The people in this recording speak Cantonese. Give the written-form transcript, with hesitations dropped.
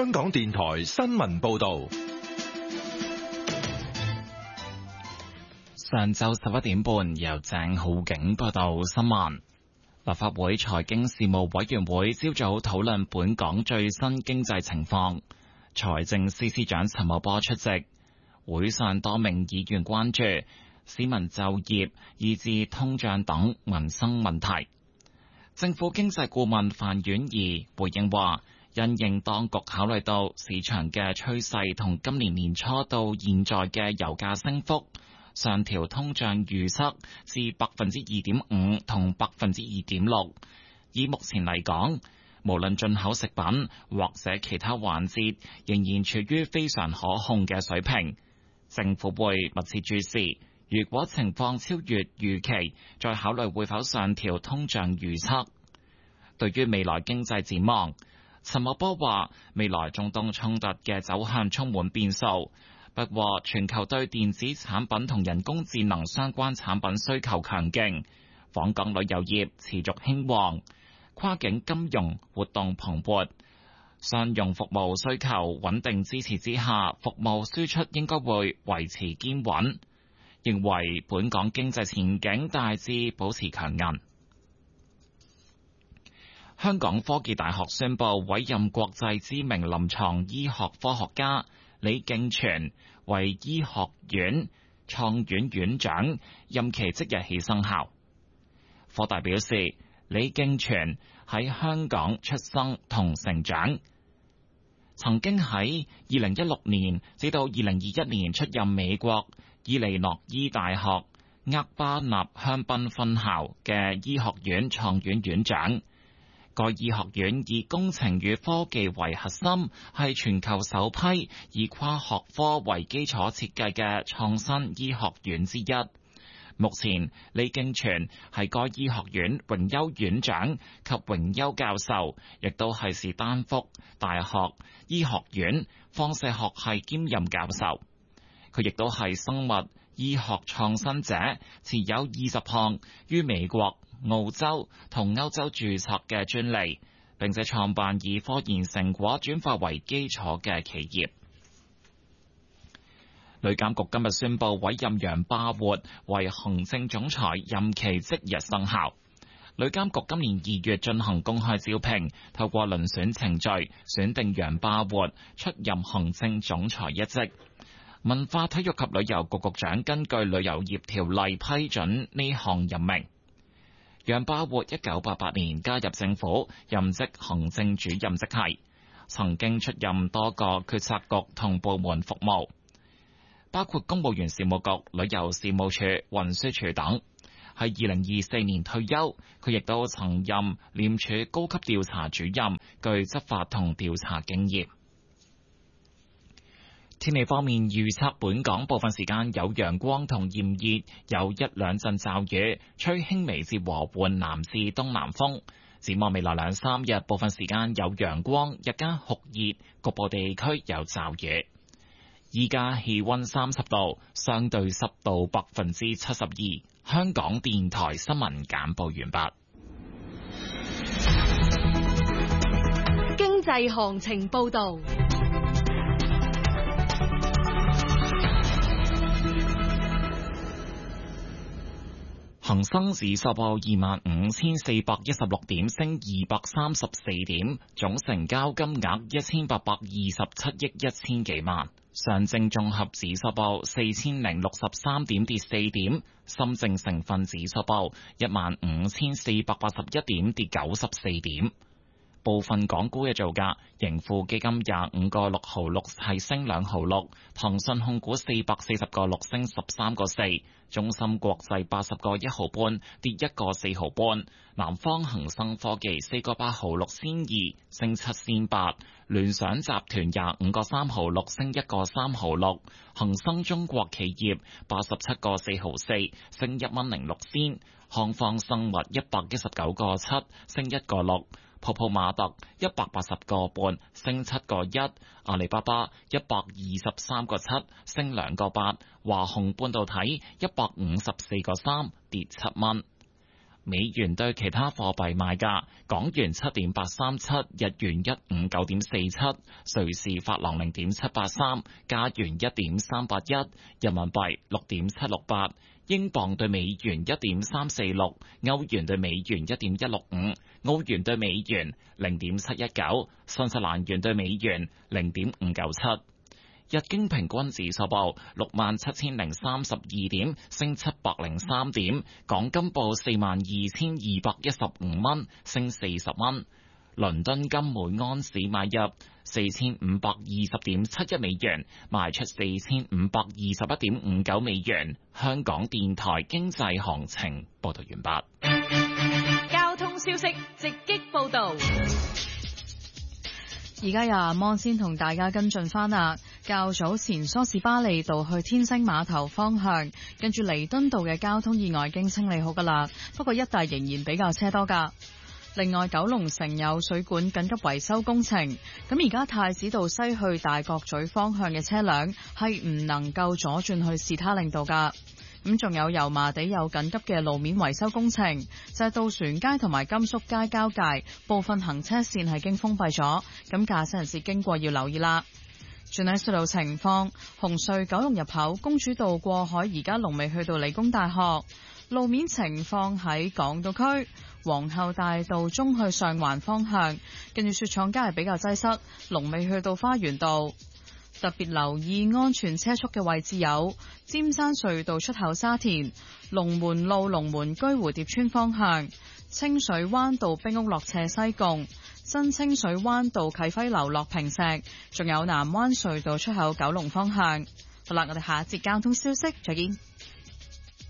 香港電台新聞報道。 上晝11點半，由鄭浩景報道新聞。立法會財經事務委員會朝早討論本港最新經濟情況，財政司司長陳茂波出席。會上多名議員關注市民就業以至通脹等民生問題。政府經濟顧問范婉儀回應話，因應當局考慮到市場嘅趨勢同今年年初到現在嘅油價升幅，上調通脹預測至 2.5% 同 2.6%。以目前嚟講，無論進口食品或者其他環節，仍然處於非常可控嘅水平。政府會密切注視，如果情況超越預期，再考慮會否上調通脹預測。對於未來經濟展望，陳茂波話：未來中東衝突嘅走向充滿變數，不過全球對電子產品同人工智能相關產品需求強勁，訪港旅遊業持續興旺，跨境金融活動蓬勃。商用服務需求穩定支持之下，服務輸出應該會維持堅穩，認為本港經濟前景大致保持強韌。香港科技大學宣布委任國際知名臨床醫學科學家李敬全為醫學院創院院長，任期即日起生效。科大表示，李敬全喺香港出生同成長，曾經喺2016年至到2021年出任美國伊利諾伊大學厄巴納香檳分校嘅醫學院創院院長。該醫學院以工程與科技為核心，係全球首批以跨學科為基礎設計嘅創新醫學院之一。目前，李敬全係該醫學院榮休院長及榮休教授，亦都係史丹福大學醫學院放射學系兼任教授。佢亦都係生物醫學創新者，持有20項於美國、澳洲同歐洲註冊嘅專利，並且創辦以科研成果轉化為基礎嘅企業。旅監局今日宣布委任楊巴活為行政總裁，任期即日生效。旅監局今年2月進行公開招聘，透過遴選程序選定楊巴活出任行政總裁一職。文化體育及旅遊局局長根據旅遊業條例批准呢項任命。楊巴活1988年加入政府，任職行政主任職系，曾經出任多個決策局同部門服務，包括公務員事務局、旅遊事務處、運輸處等。喺2024年退休，佢亦都曾任廉署高級調查主任，具執法同調查經驗。天氣方面預測，本港部分時間有陽光同炎熱，有一兩陣驟雨，吹輕微至和緩南至東南風。展望未來2-3日，部分時間有陽光，日間酷熱，局部地區有驟雨。依家氣溫30度，相對濕度72%。香港電台新聞簡報完畢。 經濟行情報道。 恒生指數報25,416點，升234點，總成交金額1827億1000幾萬。上證綜合指數報4063點，跌4點。深證成分指數報15481點，跌94點。部分港股嘅造價，盈富基金25個6毫6係升2毫6，騰訊控股440個6升13個4，中芯國際80個1毫半跌1個4毫半，南方恒生科技4個8毫6仙2升7仙8，聯想集團25個3毫6升1個3毫6，恒生中國企業87個4毫4升1蚊06仙，康方生物119個7升1個6。泡泡瑪特180個半升7個1，阿里巴巴123個7升2個8，華虹半導體154個3跌7蚊。 美元對其他貨幣賣價：港元7.837，日元159.47，瑞士法郎0.783，加元1.381，人民幣6.768，英鎊對美元1.346，歐元對美元1.165，澳元對美元0.719，新西蘭元對美元0.597。日經平均指數報67,032點，升703點。港金報42,215蚊，升40蚊。倫敦金每安士買入4,520.71美元，賣出4,521.59美元。香港電台經濟行情報道完畢。 交通消息直擊報道。 而家由阿芒先同大家跟進翻啦。較早前梳士巴利道去天星碼頭方向，跟住彌敦道嘅交通意外已經清理好噶啦，不過一帶仍然比較車多噶。另外，九龍城有水管緊急維修工程，咁而家太子道西去大角咀方向嘅車輛係唔能夠左轉去士他令道噶。咁仲有油麻地有緊急嘅路面維修工程，就係渡船街同埋甘肅街交界部分行車線係經封閉咗，咁駕駛人士經過要留意啦。轉喺隧道情況，紅隧九龍入口公主道過海而家龍尾去到理工大學。路面情況喺港島區皇后大道中去上環方向，跟住雪廠街係比較擠塞，龍尾去到花園道。特別留意安全車速嘅位置有尖山隧道出口沙田、龍門路龍門居蝴蝶村方向、清水灣道冰屋落斜西貢、新清水灣道啟輝樓落坪石，仲有南灣隧道出口九龍方向。好啦，我哋下一節交通消息再見。